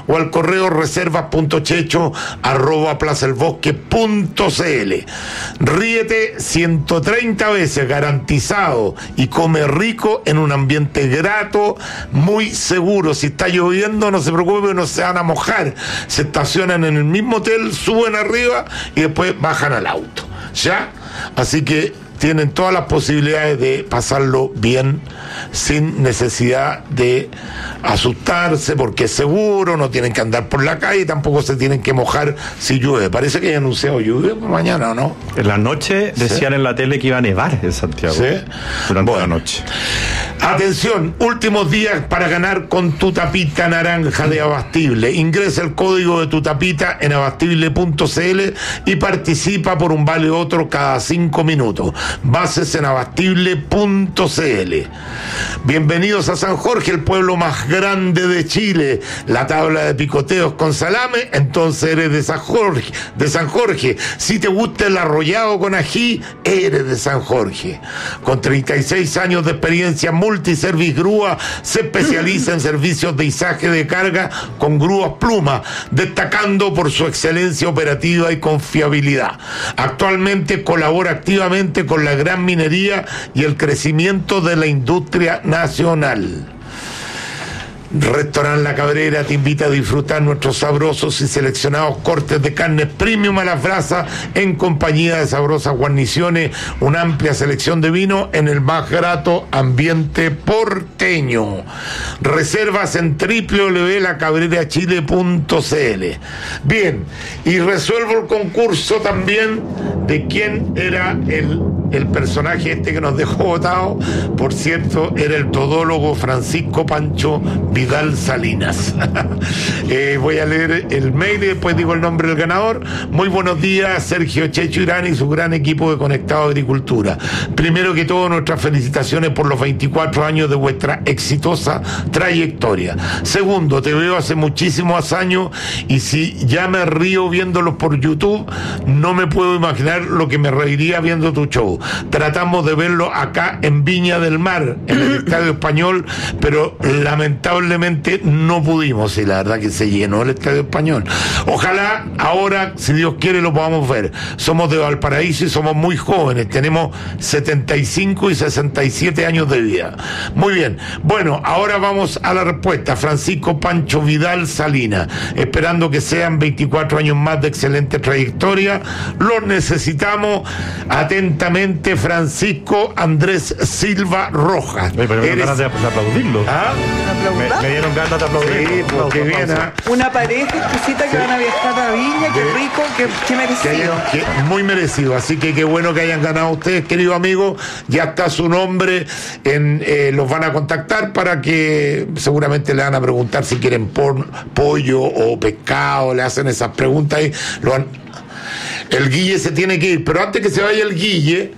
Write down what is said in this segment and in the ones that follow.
o al correo reservas.checho@plazaelbosque.cl. Ríete 130 veces garantizado y come rico en un ambiente grato, muy seguro. Si está lloviendo, no se preocupe, no se van a mojar. Se estacionan en el mismo hotel, suben arriba y después bajan al auto. ¿Ya? Así que tienen todas las posibilidades de pasarlo bien sin necesidad de asustarse porque es seguro, no tienen que andar por la calle, tampoco se tienen que mojar si llueve. Parece que hay anunciado lluvia por mañana, ¿o no? En la noche decían en la tele que iba a nevar en Santiago. ¿Sí? Durante la noche. Atención, últimos días para ganar con tu tapita naranja de Abastible. Ingresa el código de tu tapita en abastible.cl y participa por un vale otro cada 5 minutos. Bases en abastible.cl. Bienvenidos a San Jorge, el pueblo más grande de Chile. La tabla de picoteos con salame, entonces eres de San Jorge. Si te gusta el arrollado con ají, eres de San Jorge. Con 36 años de experiencia, Multiservice Grúa se especializa en servicios de izaje de carga con grúas Pluma, destacando por su excelencia operativa y confiabilidad. Actualmente colabora activamente con la gran minería y el crecimiento de la industria nacional. Restaurant La Cabrera te invita a disfrutar nuestros sabrosos y seleccionados cortes de carne premium a las brasas en compañía de sabrosas guarniciones, una amplia selección de vino en el más grato ambiente porteño. Reservas en www.lacabrerachile.cl. Bien, y resuelvo el concurso también de quién era el personaje este que nos dejó votado. Por cierto, era el todólogo Francisco Pancho Vidal Salinas. Voy a leer el mail y después digo el nombre del ganador. Muy buenos días, Sergio Checho Irán y su gran equipo de Conectado Agricultura. Primero que todo, nuestras felicitaciones por los 24 años de vuestra exitosa trayectoria. Segundo, te veo hace muchísimos años y si ya me río viéndolos por YouTube, no me puedo imaginar lo que me reiría viendo tu show. Tratamos de verlo acá en Viña del Mar, en el Estadio Español, pero lamentablemente no pudimos, y la verdad que se llenó el Estadio Español. Ojalá ahora, si Dios quiere, lo podamos ver. Somos de Valparaíso y somos muy jóvenes, tenemos 75 y 67 años de vida. Muy bien, bueno, ahora vamos a la respuesta. Francisco Pancho Vidal Salinas, esperando que sean 24 años más de excelente trayectoria. Los necesitamos atentamente. Francisco Andrés Silva Rojas. Me dieron ganas de aplaudirlo. ¿Ah? Me dieron ganas de aplaudirlo. Sí, porque viene una pareja exquisita que van a viajar a Viña, qué rico, qué merecido. Muy merecido, así que qué bueno que hayan ganado ustedes, queridos amigos. Ya está su nombre, los van a contactar para que seguramente le van a preguntar si quieren pollo o pescado, le hacen esas preguntas y el Guille se tiene que ir, pero antes que se vaya el Guille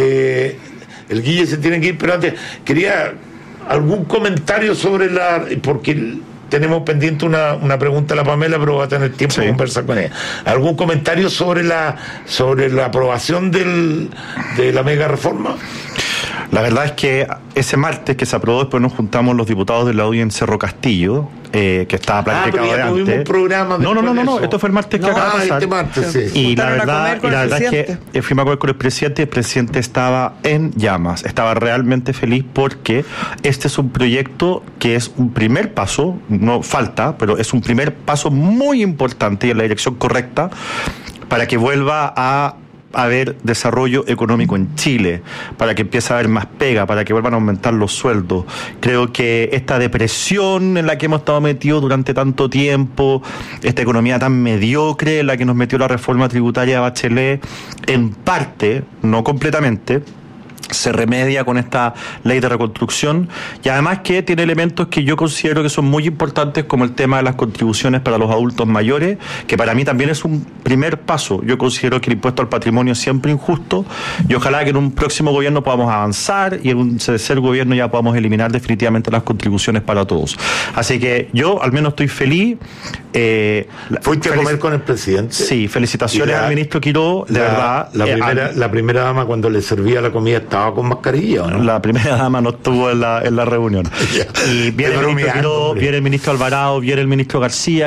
se tiene que ir, pero antes quería algún comentario sobre porque tenemos pendiente una pregunta a la Pamela, pero va a tener tiempo de conversar con ella. ¿Algún comentario sobre la aprobación de la mega reforma? La verdad es que ese martes que se aprobó, después nos juntamos los diputados de la UDI en Cerro Castillo, que estaba planificado de antes. Un programa no, esto fue el martes que acaba de pasar. Este martes, sí. Y la verdad es que fuimos a comer con el presidente estaba en llamas, estaba realmente feliz porque este es un proyecto que es un primer paso, no falta, pero es un primer paso muy importante y en la dirección correcta para que vuelva a haber desarrollo económico en Chile, para que empiece a haber más pega, para que vuelvan a aumentar los sueldos. Creo que esta depresión en la que hemos estado metidos durante tanto tiempo, esta economía tan mediocre en la que nos metió la reforma tributaria de Bachelet, en parte, no completamente, se remedia con esta ley de reconstrucción, y además que tiene elementos que yo considero que son muy importantes, como el tema de las contribuciones para los adultos mayores, que para mí también es un primer paso. Yo considero que el impuesto al patrimonio es siempre injusto, y ojalá que en un próximo gobierno podamos avanzar y en un tercer gobierno ya podamos eliminar definitivamente las contribuciones para todos. Así que yo al menos estoy feliz. ¿Fuiste a comer con el presidente? Sí, felicitaciones al ministro Quiró, de verdad. La primera dama, cuando le servía la comida, estaba con mascarilla, ¿o no? La primera dama no estuvo en la reunión. Y viene el ministro Quiró, viene el ministro Alvarado, viene el ministro García.